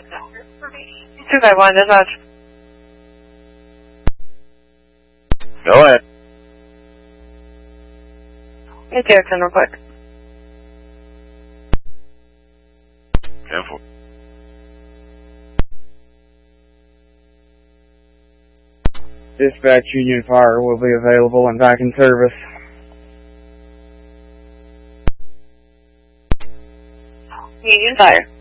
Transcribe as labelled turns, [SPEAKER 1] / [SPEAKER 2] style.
[SPEAKER 1] 251, dispatch.
[SPEAKER 2] Go ahead.
[SPEAKER 1] Hey, Jackson, real quick.
[SPEAKER 2] 10-4.
[SPEAKER 3] Dispatch Union Fire will be available and back in service.
[SPEAKER 1] Union Fire.